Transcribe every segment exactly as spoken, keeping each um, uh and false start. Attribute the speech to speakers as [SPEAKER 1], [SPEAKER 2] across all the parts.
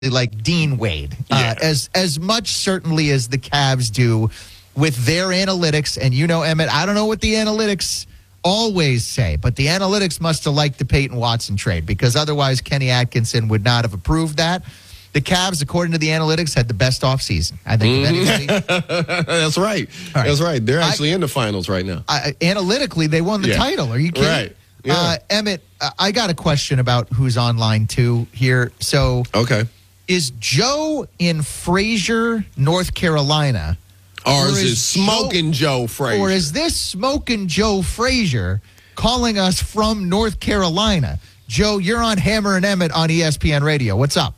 [SPEAKER 1] like Dean Wade, uh,
[SPEAKER 2] Yeah.
[SPEAKER 1] as as much certainly as the Cavs do with their analytics. And you know, Emmett, I don't know what the analytics always say, but the analytics must have liked the Peyton Watson trade, because otherwise Kenny Atkinson would not have approved that. The Cavs, according to the analytics, had the best offseason, I think,
[SPEAKER 2] Mm-hmm.
[SPEAKER 1] of anybody.
[SPEAKER 2] That's right.
[SPEAKER 1] right.
[SPEAKER 2] That's right. They're
[SPEAKER 1] I-
[SPEAKER 2] actually in the finals right now.
[SPEAKER 1] I, analytically, they won the
[SPEAKER 2] Yeah.
[SPEAKER 1] title. Are you kidding?
[SPEAKER 2] Right. Yeah.
[SPEAKER 1] Uh, Emmett, uh, I got a question about who's on line two here. So,
[SPEAKER 2] Okay.
[SPEAKER 1] is Joe in Fraser, North Carolina?
[SPEAKER 2] Or is
[SPEAKER 1] Or
[SPEAKER 2] it
[SPEAKER 1] is
[SPEAKER 2] Smoking Joe, Frazier?
[SPEAKER 1] Or is this Smoking Joe Frazier calling us from North Carolina? Joe, you're on Hammer and Emmett on E S P N Radio. What's up?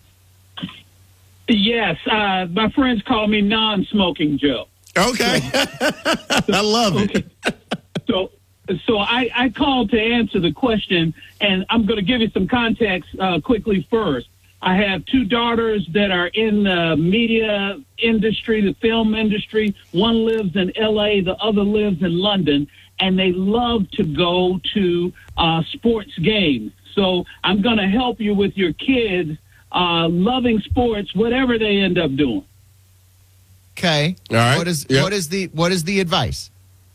[SPEAKER 3] Yes, uh, my friends call me non-smoking Joe.
[SPEAKER 2] Okay. I love it.
[SPEAKER 3] Okay. So, so I, I called to answer the question, and I'm going to give you some context uh, quickly first. I have two daughters that are in the media industry, the film industry. One lives in L A, the other lives in London, and they love to go to uh, sports games. So I'm going to help you with your kids uh, loving sports, whatever they end up doing.
[SPEAKER 1] Okay.
[SPEAKER 2] All right.
[SPEAKER 1] What is
[SPEAKER 2] Yep.
[SPEAKER 1] what is the what is the advice?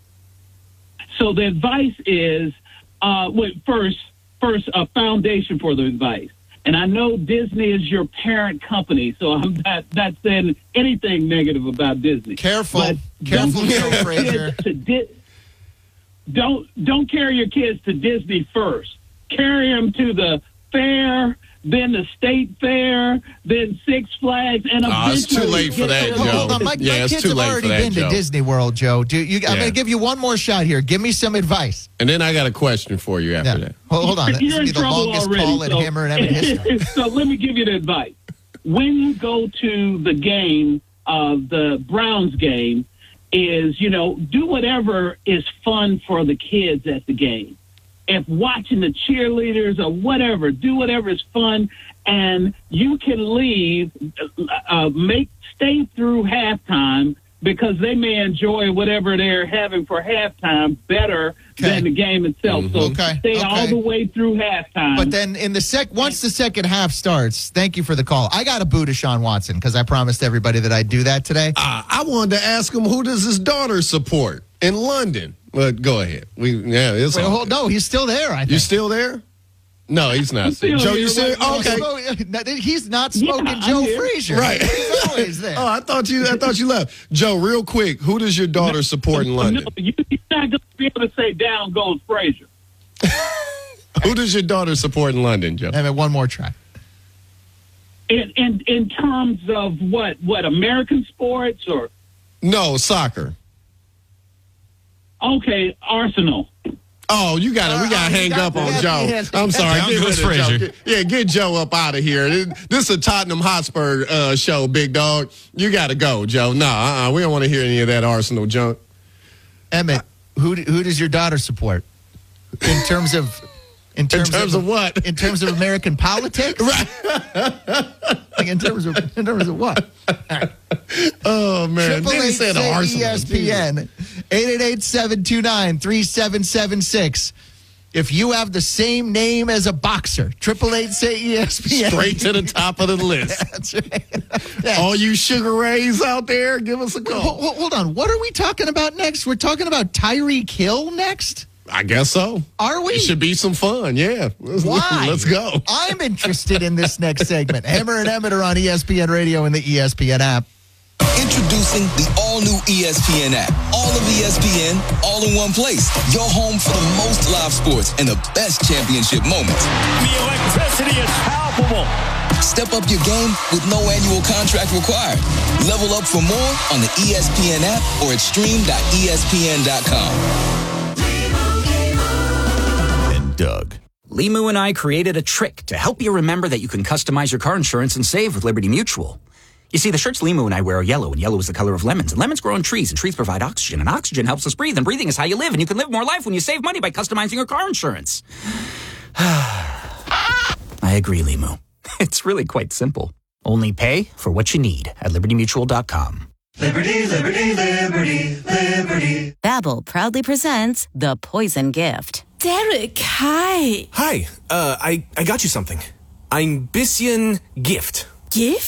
[SPEAKER 3] So the advice is, uh, wait, first, first a foundation for the advice. And I know Disney is your parent company, so I'm not, not saying anything negative about Disney.
[SPEAKER 1] Careful.
[SPEAKER 3] But
[SPEAKER 1] Careful,
[SPEAKER 3] don't
[SPEAKER 1] Joe
[SPEAKER 3] carry your
[SPEAKER 1] Frazier.
[SPEAKER 3] kids to Di- don't don't carry your kids to Disney first. Carry them to the fair, then the state fair, then Six Flags, and
[SPEAKER 2] Oh, it's too
[SPEAKER 3] eventually
[SPEAKER 2] late for
[SPEAKER 3] get
[SPEAKER 2] that,
[SPEAKER 3] them-
[SPEAKER 1] Hold
[SPEAKER 2] Joe.
[SPEAKER 1] on, my,
[SPEAKER 2] Yeah,
[SPEAKER 1] my
[SPEAKER 2] it's
[SPEAKER 1] kids
[SPEAKER 2] too
[SPEAKER 1] have
[SPEAKER 2] late for
[SPEAKER 1] already
[SPEAKER 2] that,
[SPEAKER 1] been
[SPEAKER 2] Joe.
[SPEAKER 1] to Disney World, Joe. Do you? I'm
[SPEAKER 2] Yeah.
[SPEAKER 1] going to give you one more shot here. Give me some advice.
[SPEAKER 2] And then I got a question for you after
[SPEAKER 1] Yeah.
[SPEAKER 2] that.
[SPEAKER 1] Hold, hold on. This
[SPEAKER 3] You're
[SPEAKER 1] will be
[SPEAKER 3] in
[SPEAKER 1] the
[SPEAKER 3] trouble
[SPEAKER 1] longest
[SPEAKER 3] already.
[SPEAKER 1] call in
[SPEAKER 3] so,
[SPEAKER 1] Hammer and Emmett history.
[SPEAKER 3] so let me give you the advice. When you go to the game, uh, the Browns game, is, you know, do whatever is fun for the kids at the game. If watching the cheerleaders or whatever, do whatever is fun, and you can leave, uh, make stay through halftime, because they may enjoy whatever they're having for halftime better
[SPEAKER 1] Okay.
[SPEAKER 3] than the game itself. So
[SPEAKER 1] Okay,
[SPEAKER 3] stay
[SPEAKER 1] okay.
[SPEAKER 3] all the way through halftime.
[SPEAKER 1] But then in the sec, once the second half starts, thank you for the call. I got a boo to Sean Watson because I promised everybody that I'd do that today.
[SPEAKER 2] Uh, I wanted to ask him, who does his daughter support in London? But go ahead. We yeah, it's
[SPEAKER 1] Wait,
[SPEAKER 2] all
[SPEAKER 1] hold,
[SPEAKER 2] good.
[SPEAKER 1] no, he's still there. I think.
[SPEAKER 2] You still there? No, he's not.
[SPEAKER 3] still
[SPEAKER 2] Joe,
[SPEAKER 3] here.
[SPEAKER 2] you still
[SPEAKER 3] Wait,
[SPEAKER 2] oh, okay?
[SPEAKER 1] Smoke- He's not smoking
[SPEAKER 3] Yeah, I'm
[SPEAKER 1] Joe
[SPEAKER 3] here.
[SPEAKER 1] Frazier.
[SPEAKER 2] Right.
[SPEAKER 1] He's always there.
[SPEAKER 2] Oh, I thought you. I thought you left. Joe, real quick, who does your daughter support in London?
[SPEAKER 3] No, you, you're not going to be able to say down goes Frazier.
[SPEAKER 2] Who does your daughter support in London, Joe?
[SPEAKER 1] I mean, one more try.
[SPEAKER 3] In, in in terms of what what American sports or
[SPEAKER 2] No, soccer.
[SPEAKER 3] okay Arsenal.
[SPEAKER 2] Oh, you got to We got to
[SPEAKER 1] Uh,
[SPEAKER 2] hang
[SPEAKER 1] you got-
[SPEAKER 2] up on
[SPEAKER 1] you got-
[SPEAKER 2] Joe.
[SPEAKER 1] yes.
[SPEAKER 2] I'm sorry.
[SPEAKER 4] Down
[SPEAKER 2] Get
[SPEAKER 4] goes
[SPEAKER 2] rid of Joe.
[SPEAKER 4] Frazier.
[SPEAKER 2] Get- Yeah, get Joe up out of here. This is a Tottenham Hotspur uh, show, big dog. You got to go, Joe. No, uh-uh, we don't want to hear any of that Arsenal junk.
[SPEAKER 1] Emmett, who who does your daughter support in terms of in
[SPEAKER 2] In
[SPEAKER 1] terms,
[SPEAKER 2] terms of what?
[SPEAKER 1] in terms of American politics?
[SPEAKER 2] Right.
[SPEAKER 1] Like in terms of in terms of what? All right.
[SPEAKER 2] Oh, man.
[SPEAKER 1] Triple
[SPEAKER 2] Then he
[SPEAKER 1] eight
[SPEAKER 2] said
[SPEAKER 1] say
[SPEAKER 2] Arsenal.
[SPEAKER 1] E S P N eight eight eight seven two nine three seven seven six. If you have the same name as a boxer, triple eight say E S P N.
[SPEAKER 2] Straight to the top of the list.
[SPEAKER 1] That's right. Yeah.
[SPEAKER 2] All you Sugar Rays out there, give us a
[SPEAKER 1] Ho-
[SPEAKER 2] call.
[SPEAKER 1] ho- Hold on. What are we talking about next? We're talking about Tyreek Hill next?
[SPEAKER 2] I guess so.
[SPEAKER 1] Are we?
[SPEAKER 2] It should be some fun, yeah. Let's,
[SPEAKER 1] Why?
[SPEAKER 2] Let's go.
[SPEAKER 1] I'm interested in this next segment. Hammer and Emmett are on E S P N Radio and the E S P N app.
[SPEAKER 5] Introducing the all-new E S P N app. All of E S P N, all in one place. Your home for the most live sports and the best championship moments.
[SPEAKER 4] The electricity is palpable.
[SPEAKER 5] Step up your game with no annual contract required. Level up for more on the E S P N app or at stream dot E S P N dot com.
[SPEAKER 4] And Doug.
[SPEAKER 6] Limu and I created a trick to help you remember that you can customize your car insurance and save with Liberty Mutual. You see, the shirts Limu and I wear are yellow, and yellow is the color of lemons. And lemons grow on trees, and trees provide oxygen, and oxygen helps us breathe, and breathing is how you live, and you can live more life when you save money by customizing your car insurance. I agree, Limu. It's really quite simple. Only pay for what you need at liberty mutual dot com.
[SPEAKER 7] Liberty, liberty, liberty, liberty.
[SPEAKER 8] Babbel proudly presents The Poison Gift.
[SPEAKER 9] Derek, hi.
[SPEAKER 4] Hi, uh, I, I got you something. Ein bisschen Gift.
[SPEAKER 9] Gift?